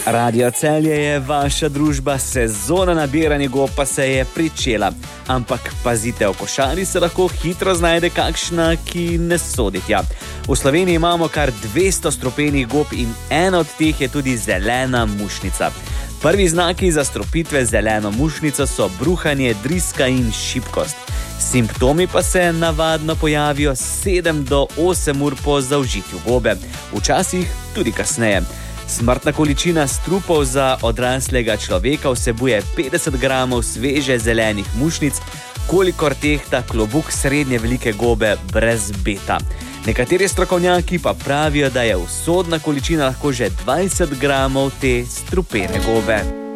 Radio Celje je vaša družba, sezona nabiranja gob pa se je pričela. Ampak pazite, v košari se lahko hitro znajde kakšna, ki ne sodi tja. V Sloveniji imamo kar 200 strupenih gob in ena od teh je tudi zelena mušnica. Prvi znaki zastrupitve z zeleno mušnico so bruhanje, driska in šibkost. Simptomi pa se navadno pojavijo 7 do 8 ur po zaužitju gobe, včasih tudi kasneje. Smrtna količina strupov za odraslega človeka vsebuje 50 gramov sveže zelenih mušnic, kolikor tehta klobuk srednje velike gobe brez beta. Nekateri strokovnjaki pa pravijo, da je usodna količina lahko že 20 gramov te strupene gobe.